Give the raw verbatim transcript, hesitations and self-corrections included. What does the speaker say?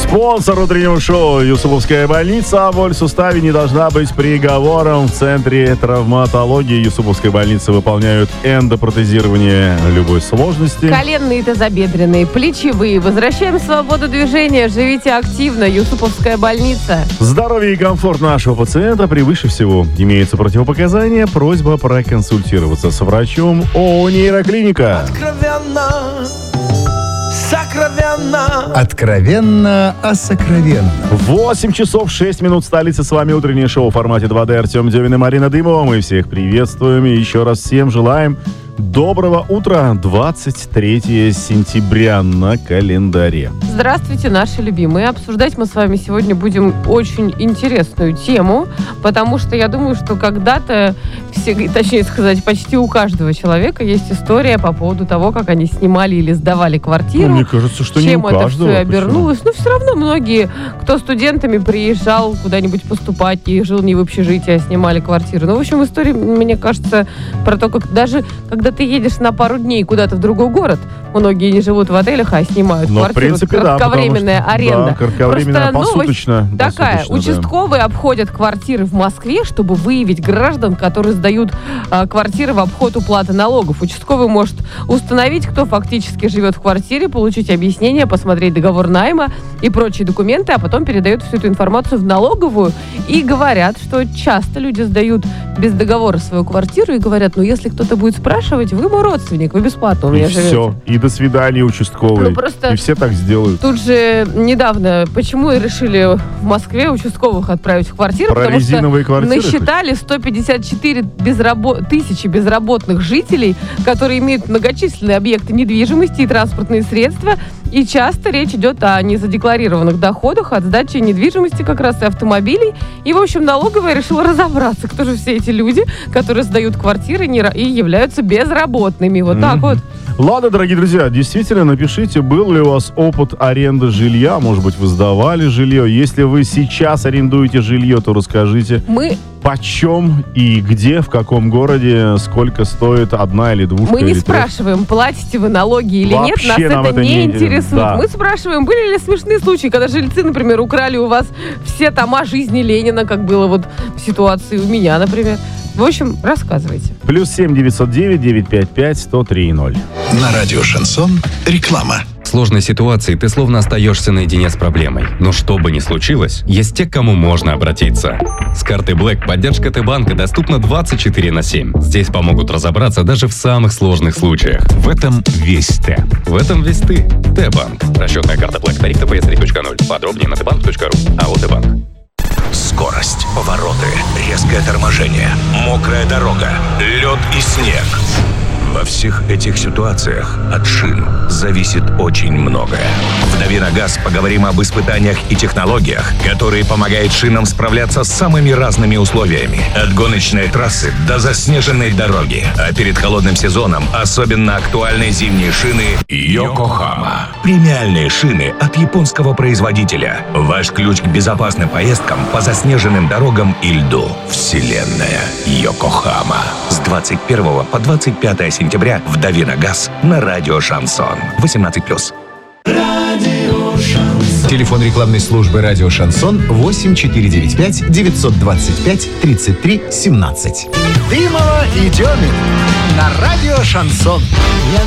Спонсор утреннего шоу Юсуповская больница. Боль в суставе не должна быть приговором. В центре травматологии Юсуповской больницы выполняют эндопротезирование любой сложности. Коленные, тазобедренные, плечевые. Возвращаем свободу движения. Живите активно. Юсуповская больница. Здоровье и комфорт нашего пациента превыше всего. Имеются противопоказания. Просьба проконсультироваться с врачом ООО «Нейроклиника». Откровенно, сокровенно. Откровенно о сокровенном. восемь часов шесть минут, столица. С вами утреннее шоу в формате два дэ. Артем Демин и Марина Дымова. Мы всех приветствуем и еще раз всем желаем доброго утра. двадцать третьего сентября на календаре. Здравствуйте, наши любимые. Обсуждать мы с вами сегодня будем очень интересную тему, потому что я думаю, что когда-то, все, точнее сказать, почти у каждого человека есть история по поводу того, как они снимали или сдавали квартиру. Ну, мне кажется, что не у чем это каждого. все обернулось. Но все равно многие, кто студентами приезжал куда-нибудь поступать и жил не в общежитии, а снимали квартиру. Ну, в общем, история, мне кажется, про то, как даже когда ты едешь на пару дней куда-то в другой город, многие не живут в отелях, а снимают Но, квартиру. в принципе, кратковременная да, аренда. Да, кратковременная, Просто посуточно. новость такая. посуточно, Участковые да. обходят квартиры в Москве, чтобы выявить граждан, которые сдают а, квартиры в обход уплаты налогов. Участковый может установить, кто фактически живет в квартире, получить объяснение, посмотреть договор найма и прочие документы, а потом передают всю эту информацию в налоговую. И говорят, что часто люди сдают без договора свою квартиру и говорят, ну если кто-то будет спрашивать, вы мой родственник, вы бесплатно у меня И живете. все. И до свидания, участковый. Ну, просто И все так сделают. Тут же недавно, почему и решили в Москве участковых отправить в квартиру, Про потому что резиновые квартиры? насчитали сто пятьдесят четыре безрабо- тысячи безработных жителей, которые имеют многочисленные объекты недвижимости и транспортные средства. И часто речь идет о незадекларированных доходах от сдачи недвижимости, как раз и автомобилей. И, в общем, налоговая решила разобраться, кто же все эти люди, которые сдают квартиры не ра- и являются безработными. Вот mm-hmm. так вот. Ладно, дорогие друзья, действительно, напишите, был ли у вас опыт аренды жилья, может быть, вы сдавали жилье. Если вы сейчас арендуете жилье, то расскажите, Мы... почем и где, в каком городе, сколько стоит одна или двушка. Мы не или спрашиваем, платите вы налоги или Вообще нет, нас нам это это не не- интересует. да. Мы спрашиваем, были ли смешные случаи, когда жильцы, например, украли у вас все тома жизни Ленина, как было вот в ситуации у меня, например. В общем, рассказывайте. Плюс семь девятьсот девять девятьсот пятьдесят пять сто три ноль. На радио «Шансон» реклама. В сложной ситуации ты словно остаешься наедине с проблемой. Но что бы ни случилось, есть те, к кому можно обратиться. С карты Black поддержка Т-банка доступна двадцать четыре на семь. Здесь помогут разобраться даже в самых сложных случаях. В этом весь Т. В этом весь ты. Т-банк. Расчетная карта Black. Тариф тэ пэ эс три точка ноль. Подробнее на тэ банк точка ру. АО Т-банк. Скорость, повороты, резкое торможение, мокрая дорога, лед и снег. Во всех этих ситуациях от шин зависит очень многое. В «Дави на газ» поговорим об испытаниях и технологиях, которые помогают шинам справляться с самыми разными условиями. От гоночной трассы до заснеженной дороги. А перед холодным сезоном особенно актуальны зимние шины «Йокохама». Премиальные шины от японского производителя. Ваш ключ к безопасным поездкам по заснеженным дорогам и льду. Вселенная «Йокохама». С двадцать первого по двадцать пятое сентября в «Дави на газ» на радио «Шансон». восемнадцать плюс. Телефон рекламной службы «Радио Шансон» восемь четыре девять пять девятьсот двадцать пять тридцать три семнадцать. Дымова и Демин на радио «Шансон».